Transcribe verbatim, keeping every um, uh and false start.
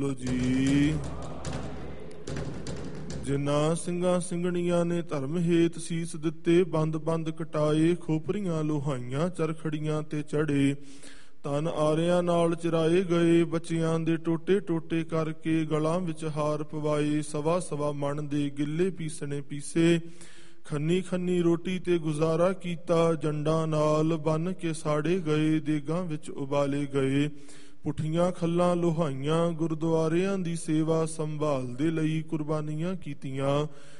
ਲੋ ਜੀ। ਜਿਨ੍ਹਾਂ ਸਿੰਘਾਂ ਸਿੰਘਣੀਆਂ ਨੇ ਧਰਮ ਹੇਤ ਸੀਸ ਦਿੱਤੇ, ਬੰਦ ਬੰਦ ਕਟਾਏ, ਖੋਪਰੀਆਂ ਲੋਹਾਈਆਂ ਚਰਖੜੀਆਂ ਤੇ ਚੜੇ, ਤਨ ਆਰਿਆਂ ਨਾਲ ਚਿਰਾਏ ਗਏ, ਬੱਚਿਆਂ ਦੇ ਟੋਟੇ ਟੋਟੇ ਕਰਕੇ ਗਲਾਂ ਵਿੱਚ ਹਾਰ ਪਵਾਏ, ਸਵਾ ਸਵਾ ਮਣ ਦੇ ਗਿੱਲੇ ਪੀਸਣੇ ਪੀਸੇ, ਖੰਨੀ ਖੰਨੀ ਰੋਟੀ ਤੇ ਗੁਜ਼ਾਰਾ ਕੀਤਾ, ਜੰਡਾਂ ਨਾਲ ਬੰਨ ਕੇ ਸਾੜੇ ਗਏ, ਦੇਗਾਂ ਵਿੱਚ ਉਬਾਲੇ ਗਏ, ਪੁੱਠੀਆਂ ਖੱਲਾਂ ਲੋਹਾਈਆਂ, ਗੁਰਦੁਆਰਿਆਂ ਦੀ ਸੇਵਾ ਸੰਭਾਲ ਦੇ ਲਈ ਕੁਰਬਾਨੀਆਂ ਕੀਤੀਆਂ।